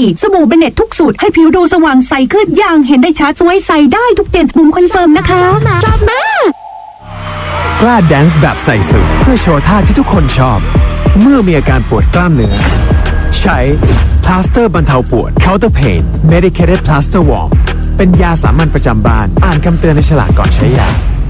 สบู่เบเน็ตทุกสูตรให้ผิวดูสว่างใสขึ้นอย่างเห็นได้ชัดสวยใสได้ทุกเย็นบุ๋มคอนเฟิร์มนะคะชอบมากกล้าแดนซ์แบบใส่สุดเพื่อโชว์ท่าที่ทุกคนชอบเมื่อมีอาการปวดกล้ามเนื้อใช้พลาสเตอร์บรรเทาปวด Counter Pain Medicated Plaster Warm เป็นยาสามัญประจำบ้านอ่านคำเตือนในฉลากก่อนใช้ยา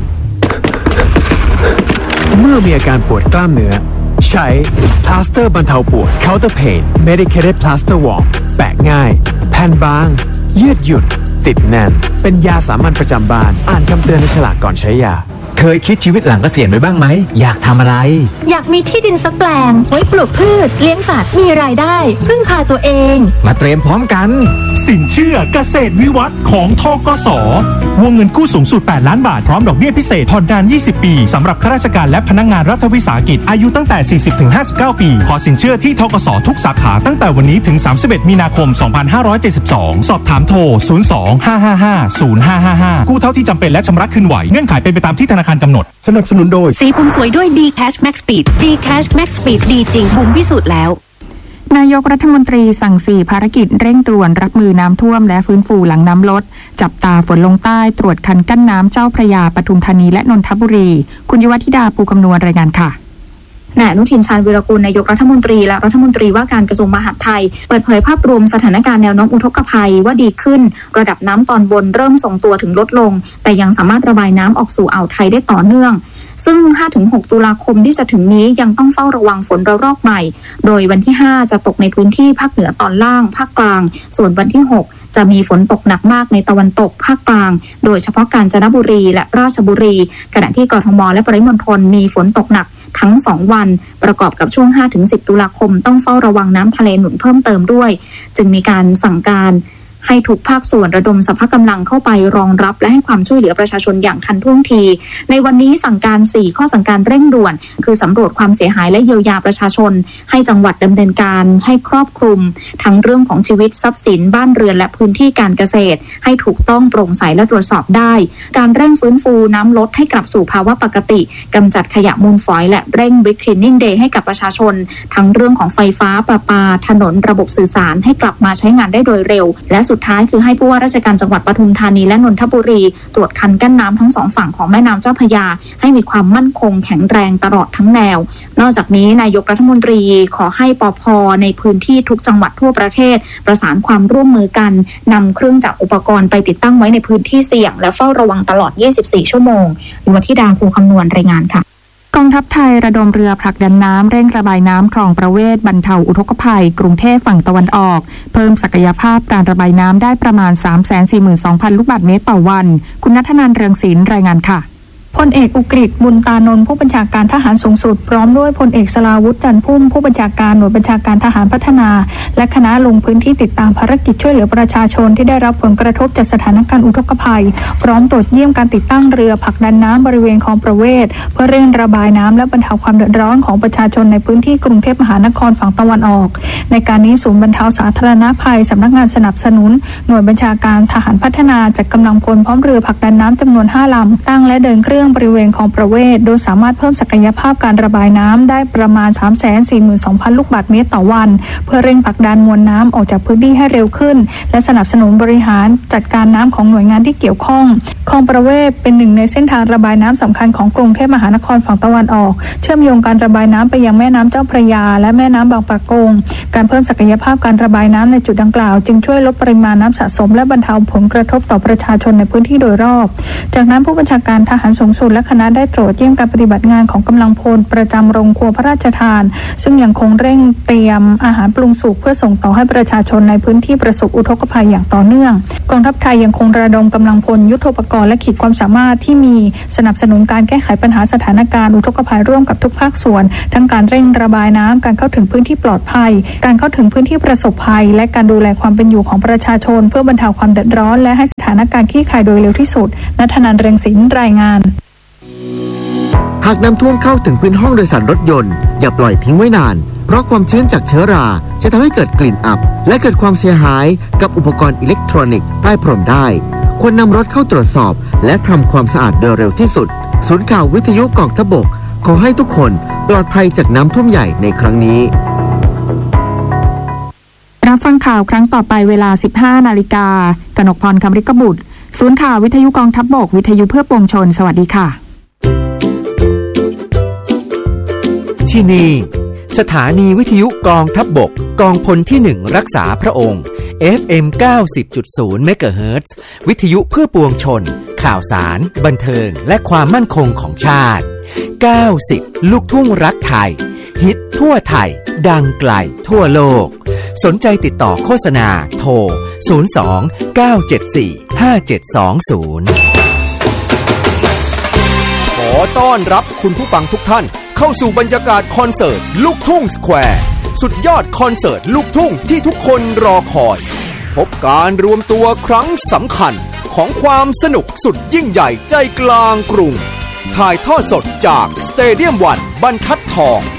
เมื่อมีอาการปวดกล้ามเนื้อใช้พลาสเตอร์บรรเทาปวด Counter Pain Medicated Plaster Warm แปะง่ายแผ่นบางยืดหยุ่นติดแน่นเป็นยาสามัญประจำบ้านอ่านคำเตือนในฉลากก่อนใช้ยาเคยคิดชีวิตหลังเกษียณไว้บ้างไหมอยากทำอะไรอยากมีที่ดินสักแปลงไว้ปลูกพืชเลี้ยงสัตว์มีรายได้พึ่งพาตัวเองมาเตรียมพร้อมกันสินเชื่อเกษตรวิวัฒน์ของธกส.วงเงินกู้สูงสุด8ล้านบาทพร้อมดอกเบี้ยพิเศษผ่อนนาน20 ปีสำหรับข้าราชการและพนักงานรัฐวิสาหกิจอายุตั้งแต่ 40-59 ปีขอสินเชื่อที่ธกส.ทุกสาขาตั้งแต่วันนี้ถึง31มีนาคม2572สอบถามโทร02-555-0555กู้เท่าที่จำเป็นและชำระคืนไหวเงื่อนไขเป็นไปตามที่ธนาคารกำหนดสนับสนุนโดยสีผมสวยด้วย D Cash Max Speed D Cash Max Speed ดีจริงบุ๋มพิสูจน์แล้วนายกรัฐมนตรีสั่ง4ภารกิจเร่งด่วนรับมือน้ำท่วมและฟื้นฟูหลังน้ำลดจับตาฝนลงใต้ตรวจคันกั้นน้ำเจ้าพระยาปทุมธานีและนนทบุรีคุณยวัฒธิดาภูคำนวณรายงานค่ะนายอนุทินชาญวีรกูลนายกรัฐมนตรีและรัฐมนตรีว่าการกระทรวงมหาดไทยเปิดเผยภาพรวมสถานการณ์แนวโน้มอุทกภัยว่าดีขึ้นระดับน้ำตอนบนเริ่มทรงตัวถึงลดลงแต่ยังสามารถระบายน้ำออกสู่อ่าวไทยได้ต่อเนื่องซึ่ง 5-6 ตุลาคมที่จะถึงนี้ยังต้องเฝ้าระวังฝนระลอกใหม่โดยวันที่ 5 จะตกในพื้นที่ภาคเหนือตอนล่างภาคกลางส่วนวันที่ 6 จะมีฝนตกหนักมากในตะวันตกภาคกลางโดยเฉพาะกาญจนบุรีและราชบุรีขณะที่กทมและปริมณฑลมีฝนตกหนักทั้ง2วันประกอบกับช่วง 5-10 ตุลาคมต้องเฝ้าระวังน้ำทะเลหนุนเพิ่มเติมด้วยจึงมีการสั่งการให้ทุกภาคส่วนระดมสรรพกำลังเข้าไปรองรับและให้ความช่วยเหลือประชาชนอย่างทันท่วงทีในวันนี้สั่งการ4ข้อสั่งการเร่งด่วนคือสำรวจความเสียหายและเยียวยาประชาชนให้จังหวัดดำเนินการให้ครอบคลุมทั้งเรื่องของชีวิตทรัพย์สินบ้านเรือนและพื้นที่การเกษตรให้ถูกต้องโปร่งใสและตรวจสอบได้การเร่งฟื้นฟูน้ำลดให้กลับสู่ภาวะปกติกำจัดขยะมูลฝอยและเร่ง Big Cleaning Day ให้กับประชาชนทั้งเรื่องของไฟฟ้าประปาถนนระบบสื่อสารให้กลับมาใช้งานได้โดยเร็วและสุดท้ายคือให้ผู้ว่าราชการจังหวัดปทุมธานีและนนทบุรีตรวจคันกั้นน้ำทั้ง2ฝั่งของแม่น้ำเจ้าพระยาให้มีความมั่นคงแข็งแรงตลอดทั้งแนวนอกจากนี้นายกรัฐมนตรีขอให้ปภ.ในพื้นที่ทุกจังหวัดทั่วประเทศประสานความร่วมมือกันนำเครื่องจักรอุปกรณ์ไปติดตั้งไว้ในพื้นที่เสี่ยงและเฝ้าระวังตลอด24ชั่วโมงยวัฒธิดาภูคำนวณรายงานค่ะกองทัพไทยระดมเรือผลักดันน้ำเร่งระบายน้ำคลองประเวศบรรเทาอุทกภัยกรุงเทพฝั่งตะวันออกเพิ่มศักยภาพการระบายน้ำได้ประมาณ 342,000 ลูกบาศก์เมตรต่อวันคุณณัฐนันท์เรืองศิลป์รายงานค่ะพลเอกอุกฤษบุญตานนท์ผู้บัญชาการทหารสูงสุดพร้อมด้วยพลเอกสราวุธจันทร์พุ่มผู้บัญชาการหน่วยบัญชาการทหารพัฒนาและคณะลงพื้นที่ติดตามภารกิจช่วยเหลือประชาชนที่ได้รับผลกระทบจากสถานการณ์อุทกภัยพร้อมตรวจเยี่ยมการติดตั้งเรือผลักดันน้ำบริเวณคลองประเวศเพื่อเร่งระบายน้ำและบรรเทาความเดือดร้อนของประชาชนในพื้นที่กรุงเทพมหานครฝั่งตะวันออกในการนี้ศูนย์บรรเทาสาธารณภัยสำนักงานสนับสนุนหน่วยบัญชาการทหารพัฒนาจัดกำลังพลพร้อมเรือผลักดันน้ำจำนวน5ลำตั้งและเดินเครื่องบริเวณคลองประเวศโดยสามารถเพิ่มศักยภาพการระบายน้ำได้ประมาณ 342,000 ลูกบาศก์เมตรต่อวันเพื่อเร่งผลักดันมวลน้ำออกจากพื้นที่ให้เร็วขึ้นและสนับสนุนบริหารจัดการน้ำของหน่วยงานที่เกี่ยวข้องคลองประเวศเป็นหนึ่งในเส้นทางระบายน้ำสำคัญของกรุงเทพมหานครฝั่งตะวันออกเชื่อมโยงการระบายน้ำไปยังแม่น้ำเจ้าพระยาและแม่น้ำบางปะกงการเพิ่มศักยภาพการระบายน้ำในจุดดังกล่าวจึงช่วยลดปริมาณน้ำสะสมและบรรเทาผลกระทบต่อประชาชนในพื้นที่โดยรอบจากนั้นผู้บัญชาการทหารสูงสุดและคณะได้ตรวจเยี่ยมการปฏิบัติงานของกำลังพลประจำโรงครัวพระราชทานซึ่งยังคงเร่งเตรียมอาหารปรุงสุกเพื่อส่งต่อให้ประชาชนในพื้นที่ประสบอุทกภัยอย่างต่อเนื่องกองทัพไทยยังคงระดมกำลังพลยุทโธปกรณ์และขีดความสามารถที่มีสนับสนุนการแก้ไขปัญหาสถานการณ์อุทกภัยร่วมกับทุกภาคส่วนทั้งการเร่งระบายน้ำการเข้าถึงพื้นที่ปลอดภัยการเข้าถึงพื้นที่ประสบภัยและการดูแลความเป็นอยู่ของประชาชนเพื่อบรรเทาความเดือดร้อนและให้สถานการณ์คลี่คลายโดยเร็วที่สุดณัฐนันท์ เรืองศิลป์รายงานหากน้ำท่วมเข้าถึงพื้นห้องโดยสารรถยนต์อย่าปล่อยทิ้งไว้นานเพราะความชื้นจากเชื้อราจะทำให้เกิดกลิ่นอับและเกิดความเสียหายกับอุปกรณ์อิเล็กทรอนิกส์ใต้พรมได้ควรนำรถเข้าตรวจสอบและทำความสะอาดโดยเร็วที่สุดศูนย์ข่าววิทยุกองทัพบกขอให้ทุกคนปลอดภัยจากน้ำท่วมใหญ่ในครั้งนี้รับฟังข่าวครั้งต่อไปเวลา 15 นาฬิกากนกพรคำริกบุตรศูนย์ข่าววิทยุกองทัพบกวิทยุเพื่อปวงชนสวัสดีค่ะที่นี่สถานีวิทยุกองทัพบกกองพลที่1รักษาพระองค์ FM 90.0 เมกะเฮิรตซ์วิทยุเพื่อปวงชนข่าวสารบันเทิงและความมั่นคงของชาติ90ลูกทุ่งรักไทยฮิตทั่วไทยดังไกลทั่วโลกสนใจติดต่อโฆษณาโทร02 974 5720 ขอต้อนรับคุณผู้ฟังทุกท่านเข้าสู่บรรยากาศคอนเสิร์ตลูกทุ่งสแควร์สุดยอดคอนเสิร์ตลูกทุ่งที่ทุกคนรอคอยพบการรวมตัวครั้งสำคัญของความสนุกสุดยิ่งใหญ่ใจกลางกรุงถ่ายทอดสดจากสเตเดียมวันบรรทัดทอง